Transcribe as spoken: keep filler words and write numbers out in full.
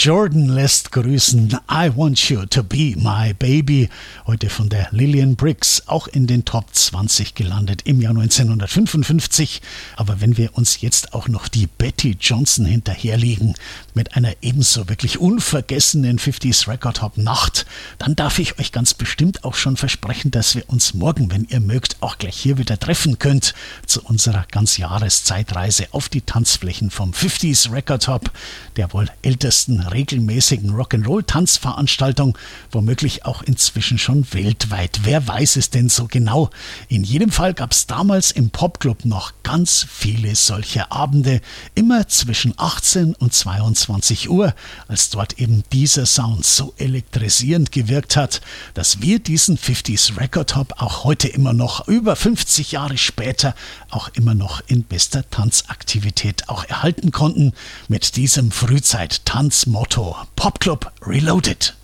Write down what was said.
Jordan lässt grüßen. I want you to be my baby. Heute von der Lillian Briggs, auch in den Top zwanzig gelandet im Jahr neunzehnhundertfünfundfünfzig. Aber wenn wir uns jetzt auch noch die Betty Johnson hinterherlegen, mit einer ebenso wirklich unvergessenen fünfziger Record Hop Nacht, dann darf ich euch ganz bestimmt auch schon versprechen, dass wir uns morgen, wenn ihr mögt, auch gleich hier wieder treffen könnt zu unserer Ganzjahreszeitreise auf die Tanzflächen vom fünfziger Record Hop, der wohl ältesten regelmäßigen Rock'n'Roll-Tanzveranstaltung, womöglich auch inzwischen schon weltweit. Wer weiß es denn so genau? In jedem Fall gab es damals im Popclub noch ganz viele solche Abende, immer zwischen achtzehn und zweiundzwanzig Uhr, als dort eben dieser Sound so elektrisierend gewirkt hat, dass wir diesen fünfziger Record Hop auch heute immer noch, über fünfzig Jahre später, auch immer noch in bester Tanzaktivität auch erhalten konnten, mit diesem Frühzeit-Tanzmotto Popclub Reloaded.